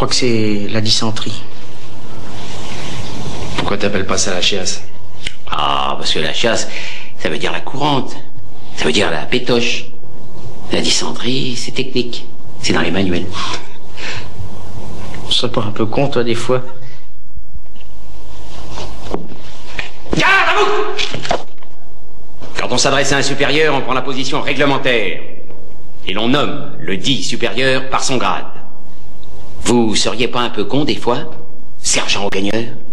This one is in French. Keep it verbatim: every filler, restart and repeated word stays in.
que c'est la dysenterie. Pourquoi t'appelles pas ça la chiasse? Ah, parce que la chiasse, ça veut dire la courante. Ça veut dire la pétoche. La dysenterie, c'est technique. C'est dans les manuels. Tu serais pas un peu con, toi, des fois? Garde à vous! Quand on s'adresse à un supérieur, on prend la position réglementaire. Et l'on nomme le dit supérieur par son grade. Vous seriez pas un peu con, des fois, sergent au gagneur?